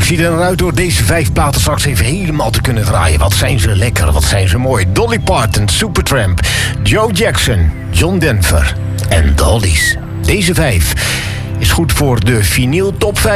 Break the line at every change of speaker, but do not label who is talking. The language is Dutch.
zie er naar uit door deze 5 platen straks even helemaal te kunnen draaien. Wat zijn ze lekker, wat zijn ze mooi. Dolly Parton, Supertramp, Joe Jackson, John Denver en Dolly's. Deze 5 is goed voor de vinyl top 5.